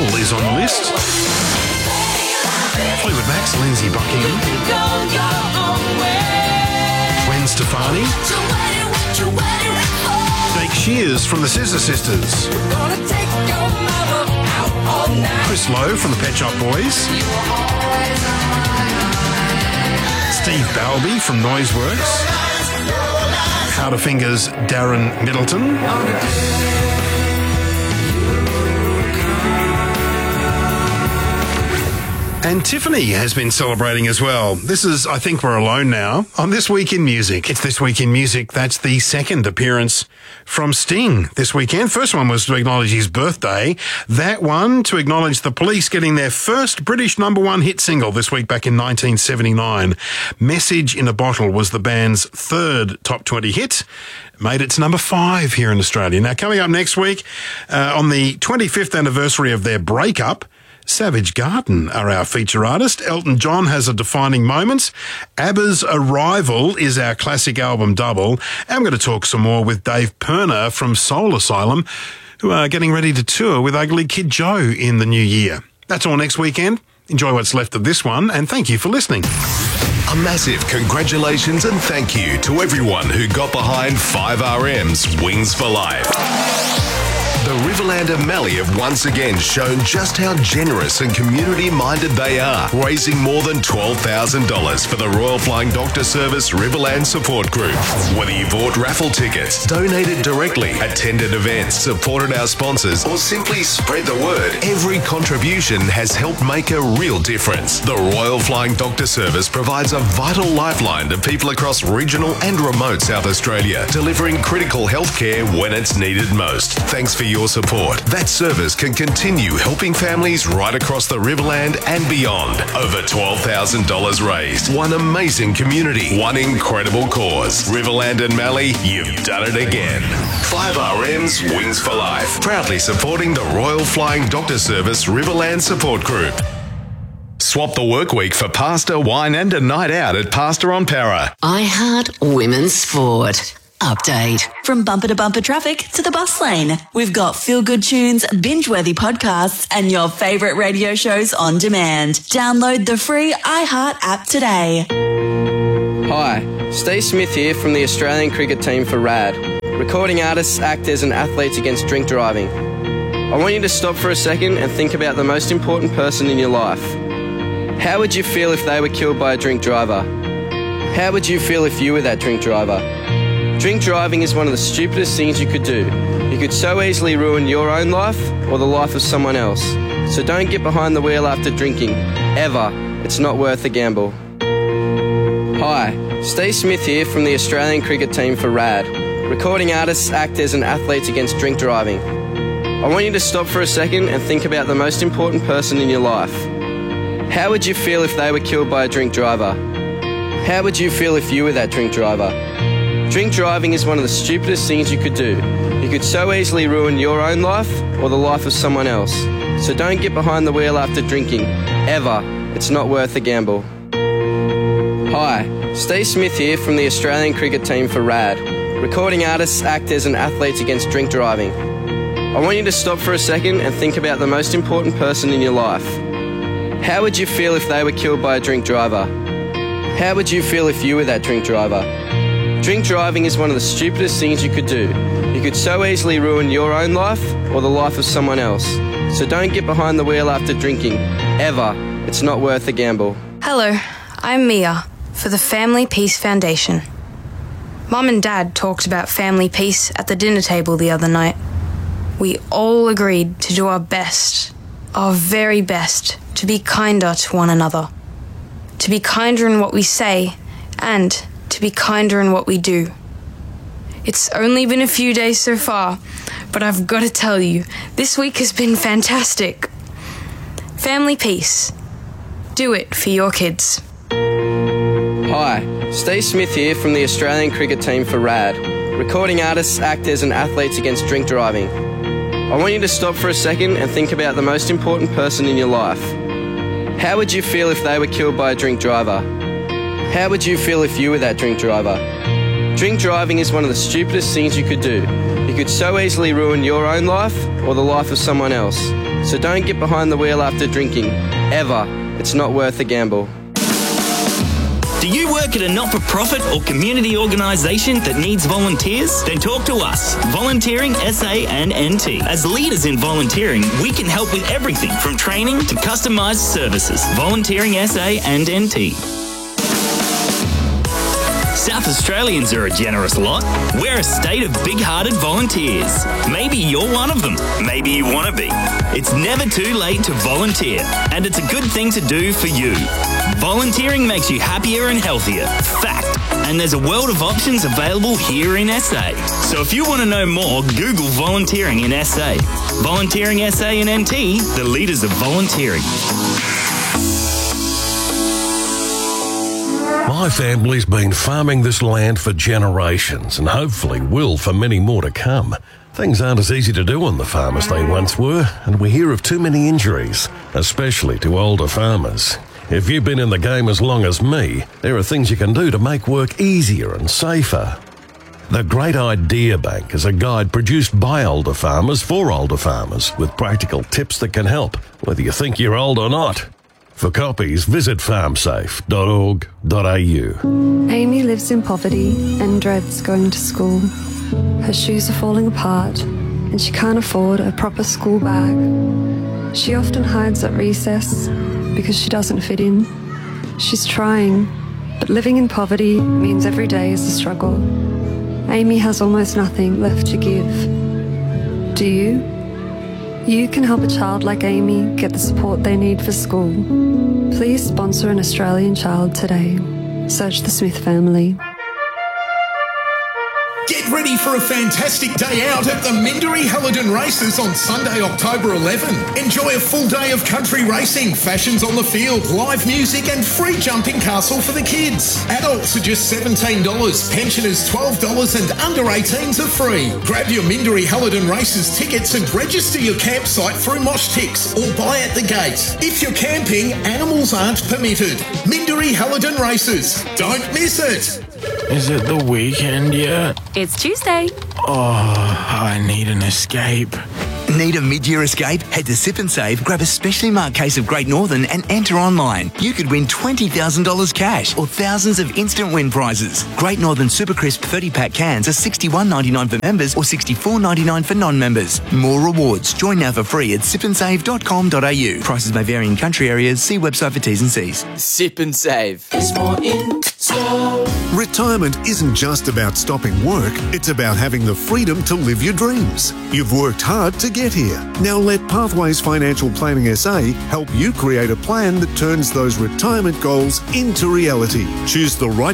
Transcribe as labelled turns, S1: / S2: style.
S1: is on the list. Fleetwood Mac's Lindsay Buckingham. Gwen Stefani. Jake Shears from the Scissor Sisters. Chris Lowe from the Pet Shop Boys. Steve Balby from Noiseworks. Powderfinger's Darren Middleton. And Tiffany has been celebrating as well. This is I Think We're Alone Now on This Week in Music. It's This Week in Music. That's the second appearance from Sting this weekend. First one was to acknowledge his birthday. That one to acknowledge the Police getting their first British #1 hit single this week back in 1979. Message in a Bottle was the band's third top 20 hit. Made it to #5 here in Australia. Now, coming up next week, on the 25th anniversary of their breakup, Savage Garden are our feature artist. Elton John has a defining moment. ABBA's Arrival is our classic album double. And I'm going to talk some more with Dave Perner from Soul Asylum, who are getting ready to tour with Ugly Kid Joe in the new year. That's all next weekend. Enjoy what's left of this one, and thank you for listening.
S2: A massive congratulations and thank you to everyone who got behind 5RM's Wings for Life. The Riverland and Mallee have once again shown just how generous and community-minded they are, raising more than $12,000 for the Royal Flying Doctor Service Riverland Support Group. Whether you bought raffle tickets, donated directly, attended events, supported our sponsors, or simply spread the word, every contribution has helped make a real difference. The Royal Flying Doctor Service provides a vital lifeline to people across regional and remote South Australia, delivering critical health care when it's needed most. Thanks for your support. That service can continue helping families right across the Riverland and beyond. Over $12,000 raised. One amazing community. One incredible cause. Riverland and Mallee, you've done it again. 5RM's Wings for Life. Proudly supporting the Royal Flying Doctor Service Riverland Support Group. Swap the work week for pasta, wine and a night out at Pasta on Para.
S3: iHeart Women's Sport. Update.
S4: From bumper to bumper traffic to the bus lane, we've got feel-good tunes, binge-worthy podcasts, and your favourite radio shows on demand. Download the free iHeart app today.
S5: Hi, Steve Smith here from the Australian cricket team for RAD. Recording artists, actors and athletes against drink driving. I want you to stop for a second and think about the most important person in your life. How would you feel if they were killed by a drink driver? How would you feel if you were that drink driver? Drink driving is one of the stupidest things you could do. You could so easily ruin your own life or the life of someone else. So don't get behind the wheel after drinking. Ever. It's not worth a gamble. Hi, Steve Smith here from the Australian cricket team for RAD. Recording artists, actors and athletes against drink driving. I want you to stop for a second and think about the most important person in your life. How would you feel if they were killed by a drink driver? How would you feel if you were that drink driver? Drink driving is one of the stupidest things you could do. You could so easily ruin your own life or the life of someone else. So don't get behind the wheel after drinking. Ever. It's not worth a gamble. Hi, Steve Smith here from the Australian cricket team for RAD. Recording artists, actors and athletes against drink driving. I want you to stop for a second and think about the most important person in your life. How would you feel if they were killed by a drink driver? How would you feel if you were that drink driver? Drink driving is one of the stupidest things you could do. You could so easily ruin your own life or the life of someone else. So don't get behind the wheel after drinking. Ever. It's not worth a gamble.
S6: Hello, I'm Mia for the Family Peace Foundation. Mum and Dad talked about family peace at the dinner table the other night. We all agreed to do our best, our very best, to be kinder to one another. To be kinder in what we say and to be kinder in what we do. It's only been a few days so far, but I've got to tell you, this week has been fantastic. Family peace. Do it for your kids.
S5: Hi, Steve Smith here from the Australian cricket team for RAD. Recording artists, actors and athletes against drink driving. I want you to stop for a second and think about the most important person in your life. How would you feel if they were killed by a drink driver? How would you feel if you were that drink driver? Drink driving is one of the stupidest things you could do. You could so easily ruin your own life or the life of someone else. So don't get behind the wheel after drinking. Ever. It's not worth the gamble.
S7: Do you work at a not-for-profit or community organisation that needs volunteers? Then talk to us, Volunteering SA and NT. As leaders in volunteering, we can help with everything from training to customised services. Volunteering SA and NT. South Australians are a generous lot. We're a state of big-hearted volunteers. Maybe you're one of them. Maybe you want to be. It's never too late to volunteer, and it's a good thing to do for you. Volunteering makes you happier and healthier. Fact. And there's a world of options available here in SA. So if you want to know more, Google volunteering in SA. Volunteering SA and NT, the leaders of volunteering.
S8: My family's been farming this land for generations and hopefully will for many more to come. Things aren't as easy to do on the farm as they once were, and we hear of too many injuries, especially to older farmers. If you've been in the game as long as me, there are things you can do to make work easier and safer. The Great Idea Bank is a guide produced by older farmers for older farmers with practical tips that can help, whether you think you're old or not. For copies, visit farmsafe.org.au.
S9: Amy lives in poverty and dreads going to school. Her shoes are falling apart and she can't afford a proper school bag. She often hides at recess because she doesn't fit in. She's trying, but living in poverty means every day is a struggle. Amy has almost nothing left to give. Do you? You can help a child like Amy get the support they need for school. Please sponsor an Australian child today. Search the Smith family.
S10: Get ready for a fantastic day out at the Minderee Halidon Races on Sunday, October 11. Enjoy a full day of country racing, fashions on the field, live music and free jumping castle for the kids. Adults are just $17, pensioners $12 and under 18s are free. Grab your Minderee Halidon Races tickets and register your campsite through Moshtix or buy at the gate. If you're camping, animals aren't permitted. Minderee Halidon Races. Don't miss it.
S11: Is it the weekend yet?
S12: It's Tuesday.
S11: Oh, I need an escape.
S13: Need a mid-year escape? Head to Sip and Save, grab a specially marked case of Great Northern and enter online. You could win $20,000 cash or thousands of instant win prizes. Great Northern Super Crisp 30-pack cans are $61.99 for members or $64.99 for non-members. More rewards. Join now for free at sipandsave.com.au. Prices may vary in country areas. See website for T's and C's.
S14: Sip and Save. It's more in store.
S15: Retirement isn't just about stopping work, it's about having the freedom to live your dreams. You've worked hard to get here. Now let Pathways Financial Planning SA help you create a plan that turns those retirement goals into reality. Choose the right